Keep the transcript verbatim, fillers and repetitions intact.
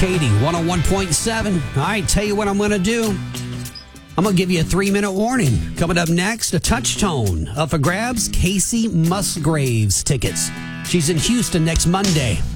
Katie, one oh one point seven. All right, tell you what I'm going to do. I'm going to give you a three-minute warning. Coming up next, a touch tone. Up for grabs, Casey Musgraves tickets. She's in Houston next Monday.